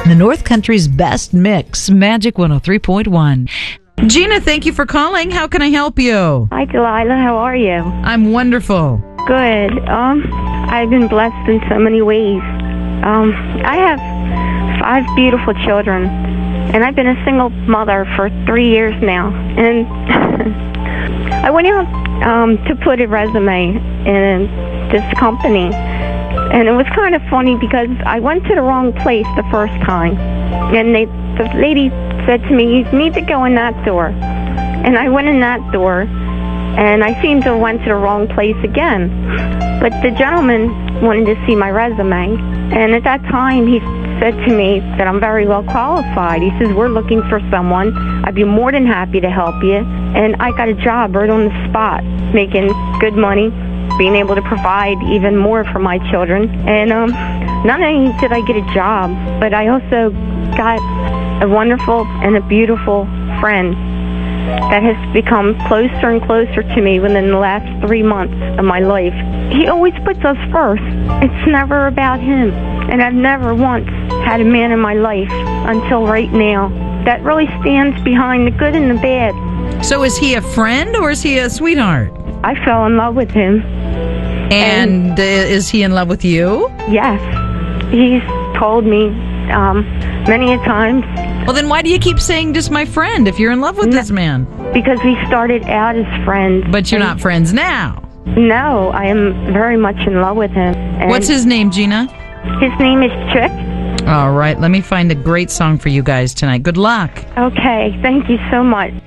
The North Country's best mix, Magic 103.1. Gina, thank you for calling. How can I help you? Hi, Delilah. How are you? I'm wonderful. Good. I've been blessed in so many ways. I have 5 beautiful children, and I've been a single mother for 3 years now. And I went out to put a resume in this company, and it was kind of funny because I went to the wrong place the first time, and the lady said to me, "You need to go in that door." And I went in that door, and I seemed to have went to the wrong place again. But the gentleman wanted to see my resume, and at that time he said to me that I'm very well qualified. He says, "We're looking for someone. I'd be more than happy to help you." And I got a job right on the spot, making good money, being able to provide even more for my children. And not only did I get a job, but I also got a wonderful and a beautiful friend that has become closer and closer to me within the last 3 months of my life. He always puts us first. It's never about him. And I've never once had a man in my life until right now that really stands behind the good and the bad. So is he a friend or is he a sweetheart? I fell in love with him. And is he in love with you? Yes. He's told me many a times. Well, then why do you keep saying just my friend if you're in love with this man? Because we started out as friends. But you're not friends now. No, I am very much in love with him. And What's his name, Gina? His name is Chick. All right, let me find a great song for you guys tonight. Good luck. Okay, thank you so much.